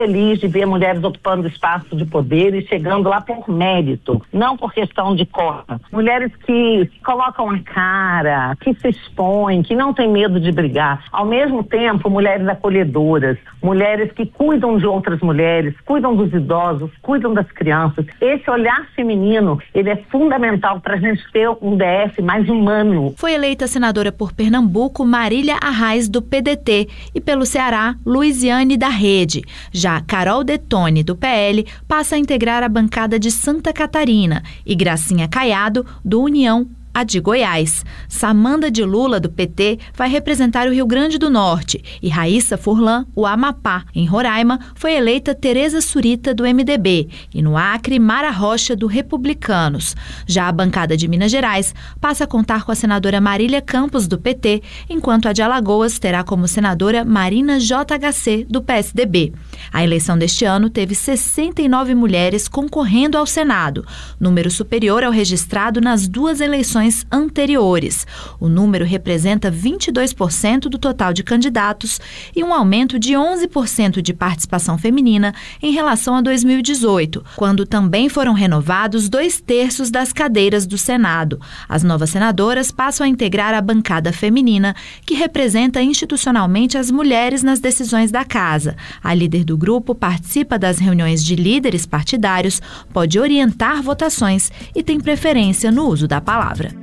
feliz de ver mulheres ocupando espaço de poder e chegando lá por mérito, não por questão de cota. Mulheres que colocam a cara, que se expõem, que não têm medo de brigar. Ao mesmo tempo, mulheres acolhedoras, mulheres que cuidam de outras mulheres, cuidam dos idosos, cuidam das crianças. Esse olhar feminino, ele é fundamental para a gente ter um DF mais humano. Foi eleita senadora por Pernambuco Marília Arraes, do PDT, e pelo Ceará, Luiziane, da Rede. Já Carol Detone, do PL, passa a integrar a bancada de Santa Catarina, e Gracinha Caiado, do União, a de Goiás. Samanda de Lula, do PT, vai representar o Rio Grande do Norte, e Raíssa Furlan, o Amapá. Em Roraima, foi eleita Tereza Surita, do MDB, e no Acre, Mara Rocha, do Republicanos. Já a bancada de Minas Gerais passa a contar com a senadora Marília Campos, do PT, enquanto a de Alagoas terá como senadora Marina JHC, do PSDB. A eleição deste ano teve 69 mulheres concorrendo ao Senado, número superior ao registrado nas duas eleições anteriores. O número representa 22% do total de candidatos e um aumento de 11% de participação feminina em relação a 2018, quando também foram renovados 2/3 das cadeiras do Senado. As novas senadoras passam a integrar a bancada feminina, que representa institucionalmente as mulheres nas decisões da casa. A líder do grupo participa das reuniões de líderes partidários, pode orientar votações e tem preferência no uso da palavra.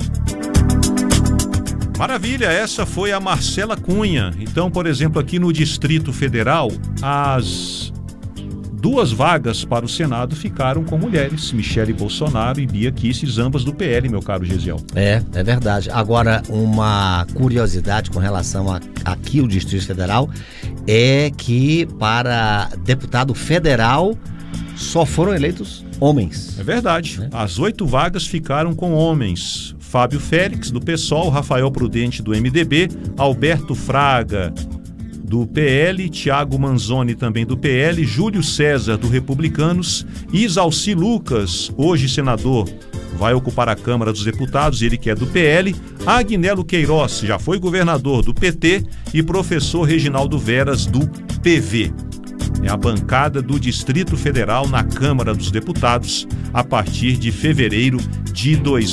Maravilha, essa foi a Marcela Cunha. Então, por exemplo, aqui no Distrito Federal, as 2 vagas para o Senado ficaram com mulheres, Michele Bolsonaro e Bia Kicis, ambas do PL, meu caro Gesiel. É verdade. Agora, uma curiosidade com relação aqui ao Distrito Federal é que para deputado federal só foram eleitos homens. É verdade. As 8 vagas ficaram com homens. Fábio Félix, do PSOL, Rafael Prudente, do MDB, Alberto Fraga, do PL, Tiago Manzoni, também do PL, Júlio César, do Republicanos, Isalci Lucas, hoje senador, vai ocupar a Câmara dos Deputados, ele que é do PL, Agnello Queiroz, já foi governador do PT, e professor Reginaldo Veras, do PV. É a bancada do Distrito Federal na Câmara dos Deputados a partir de fevereiro de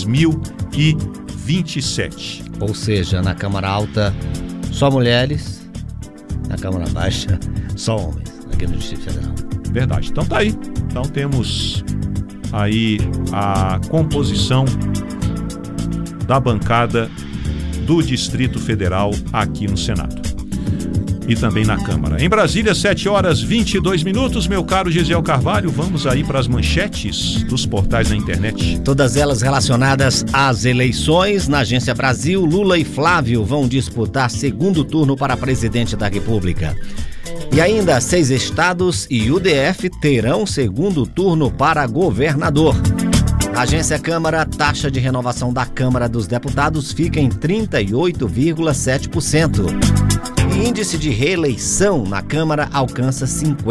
2027. Ou seja, na Câmara Alta só mulheres, na Câmara Baixa só homens, aqui no Distrito Federal. Verdade. Então tá aí. Então temos aí a composição da bancada do Distrito Federal aqui no Senado. E também na Câmara. Em Brasília, 7h22, meu caro Gesiel Carvalho, vamos aí para as manchetes dos portais na internet. Todas elas relacionadas às eleições. Na Agência Brasil, Lula e Flávio vão disputar segundo turno para presidente da República. E ainda 6 estados e o DF terão segundo turno para governador. Na Agência Câmara, taxa de renovação da Câmara dos Deputados fica em 38,7%. Índice de reeleição na Câmara alcança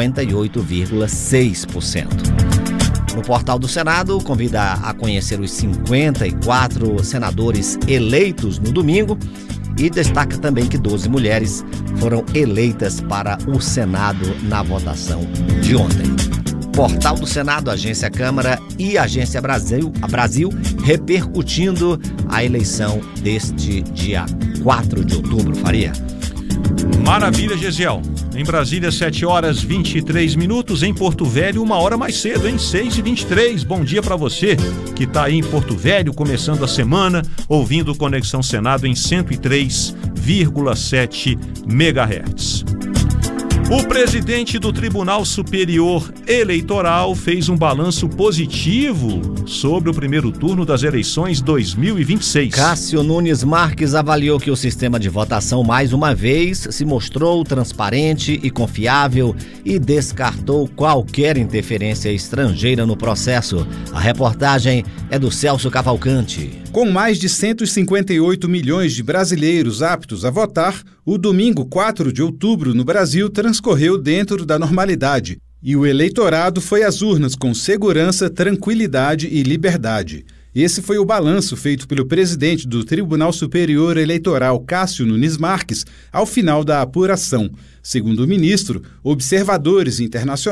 58,6%. No portal do Senado, convida a conhecer os 54 senadores eleitos no domingo e destaca também que 12 mulheres foram eleitas para o Senado na votação de ontem. Portal do Senado, Agência Câmara e Agência Brasil repercutindo a eleição deste dia 4 de outubro, Faria. Maravilha, Gesiel. Em Brasília, 7h23. Em Porto Velho, 1 hora mais cedo, hein? 6h23. Bom dia para você que está aí em Porto Velho, começando a semana, ouvindo Conexão Senado em 103,7 MHz. O presidente do Tribunal Superior Eleitoral fez um balanço positivo sobre o primeiro turno das eleições 2026. Cássio Nunes Marques avaliou que o sistema de votação, mais uma vez, se mostrou transparente e confiável e descartou qualquer interferência estrangeira no processo. A reportagem é do Celso Cavalcante. Com mais de 158 milhões de brasileiros aptos a votar, o domingo 4 de outubro no Brasil transcorreu dentro da normalidade e o eleitorado foi às urnas com segurança, tranquilidade e liberdade. Esse foi o balanço feito pelo presidente do Tribunal Superior Eleitoral, Cássio Nunes Marques, ao final da apuração. Segundo o ministro, observadores internacionais